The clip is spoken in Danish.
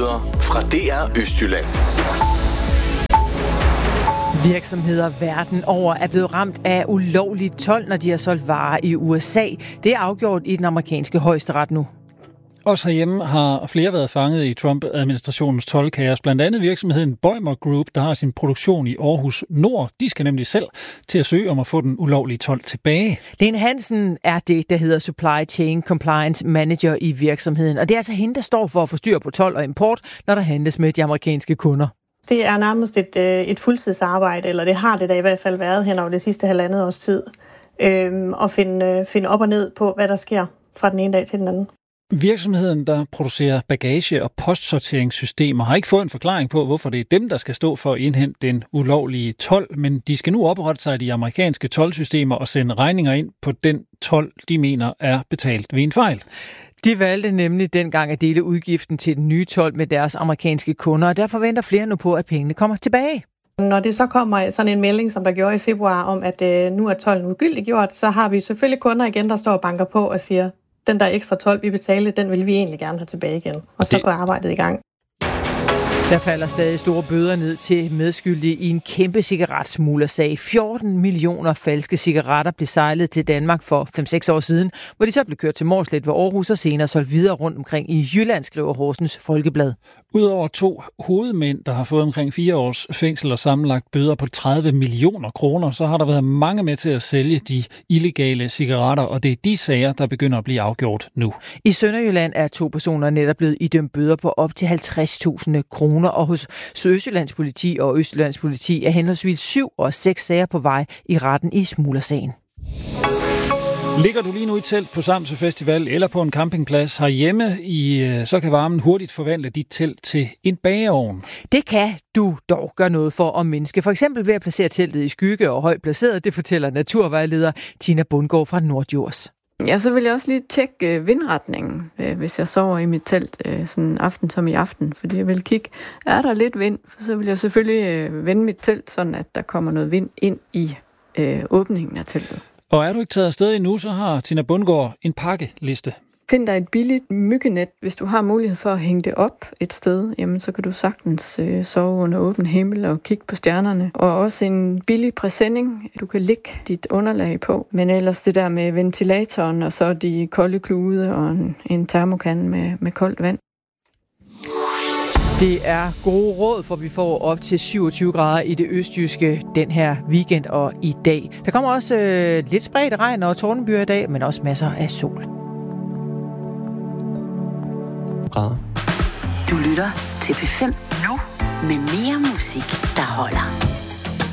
Nyheder fra DR Østjylland. Virksomheder verden over er blevet ramt af ulovlig told, når de har solgt varer i USA. Det er afgjort i den amerikanske højesteret nu. Også herhjemme har flere været fanget i Trump-administrationens toldkaos. Blandt andet virksomheden Bäumer Group, der har sin produktion i Aarhus Nord. De skal nemlig selv til at søge om at få den ulovlige told tilbage. Lene Hansen er det, der hedder Supply Chain Compliance Manager i virksomheden. Og det er altså hende, der står for at få styr på told og import, når der handles med de amerikanske kunder. Det er nærmest et fuldtidsarbejde, eller det har det da i hvert fald været hen over det sidste halvandet års tid, at finde op og ned på, hvad der sker fra den ene dag til den anden. Virksomheden, der producerer bagage- og postsorteringssystemer, har ikke fået en forklaring på, hvorfor det er dem, der skal stå for at indhente den ulovlige told, men de skal nu oprette sig i de amerikanske toldsystemer og sende regninger ind på den told, de mener er betalt ved en fejl. De valgte nemlig dengang at dele udgiften til den nye told med deres amerikanske kunder, og derfor venter flere nu på, at pengene kommer tilbage. Når det så kommer sådan en melding, som der gjorde i februar, om at nu er tolden ugyldiggjort, så har vi selvfølgelig kunder igen, der står og banker på og siger, den der ekstra told, vi betalte, den vil vi egentlig gerne have tilbage igen. Og så går arbejdet i gang. Der falder stadig store bøder ned til medskyldige i en kæmpe cigaretsmuglersag. 14 millioner falske cigaretter blev sejlet til Danmark for 5-6 år siden, hvor de så blev kørt til Mårslet ved Aarhus og senere solgt videre rundt omkring i Jylland, skriver Horsens Folkeblad. Udover 2 hovedmænd, der har fået omkring 4 års fængsel og sammenlagt bøder på 30 millioner kroner, så har der været mange med til at sælge de illegale cigaretter, og det er de sager, der begynder at blive afgjort nu. I Sønderjylland er 2 personer netop blevet idømt bøder på op til 50.000 kroner, og hos Sydøstjyllands politi og Østjyllands politi er henholdsvis 7 og 6 sager på vej i retten i smuglersagen. Ligger du lige nu i telt på Samsø Festival eller på en campingplads herhjemme, så kan varmen hurtigt forvandle dit telt til en bageovn. Det kan du dog gøre noget for at mindske. For eksempel ved at placere teltet i skygge og højt placeret, det fortæller naturvejleder Tina Bundgaard fra Nordjurs. Ja, så vil jeg også lige tjekke vindretningen, hvis jeg sover i mit telt sådan aften som i aften. Fordi jeg vil kigge, er der lidt vind? Så vil jeg selvfølgelig vende mit telt, sådan at der kommer noget vind ind i åbningen af teltet. Og er du ikke taget afsted endnu, så har Tina Bundgaard en pakkeliste. Find dig et billigt myggenet. Hvis du har mulighed for at hænge det op et sted, jamen så kan du sagtens sove under åben himmel og kigge på stjernerne. Og også en billig præsending, du kan lægge dit underlag på. Men ellers det der med ventilatoren, og så de kolde klude og en termokan med koldt vand. Det er gode råd, for vi får op til 27 grader i det østjyske den her weekend og i dag. Der kommer også lidt spredt regn og tordenbyer i dag, men også masser af sol. Du lytter til P5 nu med mere musik, der holder.